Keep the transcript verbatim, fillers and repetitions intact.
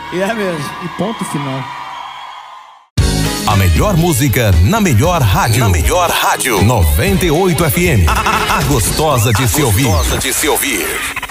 E é mesmo. E ponto final. A melhor música na melhor rádio. Na melhor rádio. noventa e oito F M. A, a, a gostosa de se ouvir. Gostosa de se ouvir.